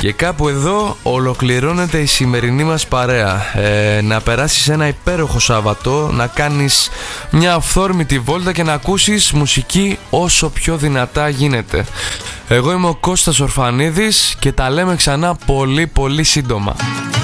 Και κάπου εδώ ολοκληρώνεται η σημερινή μας παρέα. Να περάσεις ένα υπέροχο Σάββατο, να κάνεις μια αυθόρμητη βόλτα και να ακούσεις μουσική όσο πιο δυνατά γίνεται. Εγώ είμαι ο Κώστας Ορφανίδης και τα λέμε ξανά πολύ πολύ σύντομα.